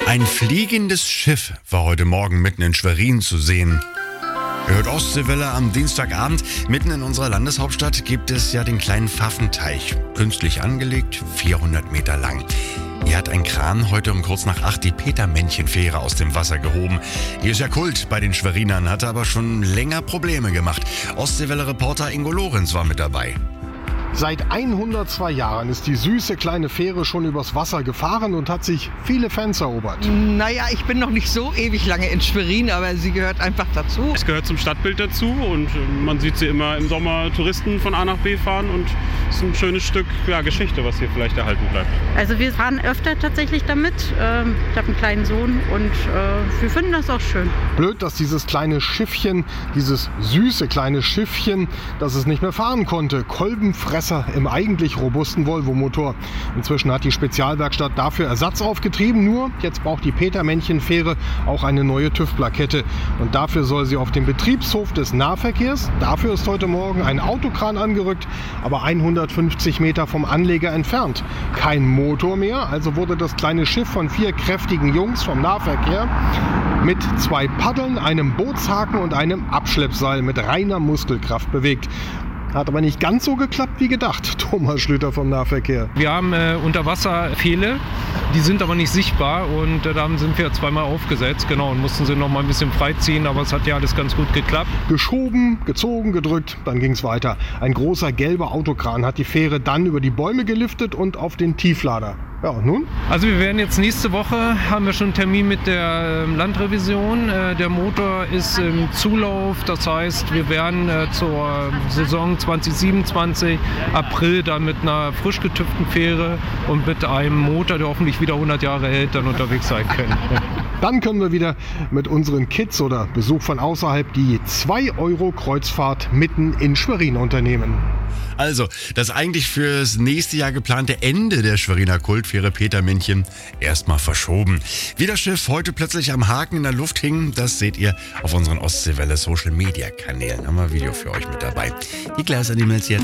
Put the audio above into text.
Ein fliegendes Schiff war heute Morgen mitten in Schwerin zu sehen. Ihr hört Ostseewelle am Dienstagabend. Mitten in unserer Landeshauptstadt gibt es ja den kleinen Pfaffenteich. Künstlich angelegt, 400 Meter lang. Hier hat ein Kran heute um kurz nach 8 die Peter-Männchen-Fähre aus dem Wasser gehoben. Die ist ja Kult bei den Schwerinern, hatte aber schon länger Probleme gemacht. Ostseewelle-Reporter Ingo Lorenz war mit dabei. Seit 102 Jahren ist die süße kleine Fähre schon übers Wasser gefahren und hat sich viele Fans erobert. Naja, ich bin noch nicht so ewig lange in Schwerin, aber sie gehört einfach dazu. Es gehört zum Stadtbild dazu und man sieht sie immer im Sommer Touristen von A nach B fahren und es ist ein schönes Stück Geschichte, was hier vielleicht erhalten bleibt. Also wir fahren öfter tatsächlich damit. Ich habe einen kleinen Sohn und wir finden das auch schön. Blöd, dass dieses kleine Schiffchen, dieses süße kleine Schiffchen, dass es nicht mehr fahren konnte. Kolbenfresser im eigentlich robusten Volvo-Motor. Inzwischen hat die Spezialwerkstatt dafür Ersatz aufgetrieben, nur jetzt braucht die Peter-Männchen-Fähre auch eine neue TÜV-Plakette. Und dafür soll sie auf dem Betriebshof des Nahverkehrs. Dafür ist heute Morgen ein Autokran angerückt, aber 150 Meter vom Anleger entfernt. Kein Motor mehr, also wurde das kleine Schiff von 4 kräftigen Jungs vom Nahverkehr mit 2 Paddeln, einem Bootshaken und einem Abschleppseil mit reiner Muskelkraft bewegt. Hat aber nicht ganz so geklappt wie gedacht. Thomas Schlüter vom Nahverkehr. Wir haben Unterwasserpfähle, die sind aber nicht sichtbar und da sind wir zweimal aufgesetzt, genau, und mussten sie noch mal ein bisschen freiziehen, aber es hat ja alles ganz gut geklappt. Geschoben, gezogen, gedrückt, dann ging es weiter. Ein großer gelber Autokran hat die Fähre dann über die Bäume geliftet und auf den Tieflader. Ja, und nun? Also wir werden jetzt nächste Woche, haben wir schon einen Termin mit der Landrevision. Der Motor ist im Zulauf, das heißt, wir werden zur Saison 2027 April dann mit einer frisch getüpften Fähre und mit einem Motor, der hoffentlich wieder 100 Jahre hält, dann unterwegs sein können. Dann können wir wieder mit unseren Kids oder Besuch von außerhalb die 2-Euro-Kreuzfahrt mitten in Schwerin unternehmen. Also, das eigentlich fürs nächste Jahr geplante Ende der Schweriner Kultfähre Peter-Männchen erstmal verschoben. Wie das Schiff heute plötzlich am Haken in der Luft hing, das seht ihr auf unseren Ostseewelle Social Media Kanälen. Haben wir ein Video für euch mit dabei. Die Glas-Animals jetzt.